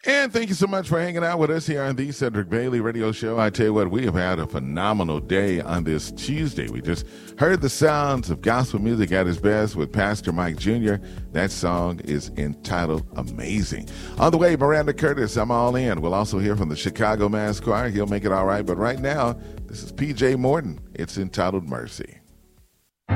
And thank you so much for hanging out with us here on the Cedric Bailey Radio Show. I tell you what, we have had a phenomenal day on this Tuesday. We just heard the sounds of gospel music at its best with Pastor Mike Jr. That song is entitled Amazing. On the way, Miranda Curtis, I'm All In. We'll also hear from the Chicago Mass Choir. He'll make it all right. But right now, this is P.J. Morton. It's entitled Mercy.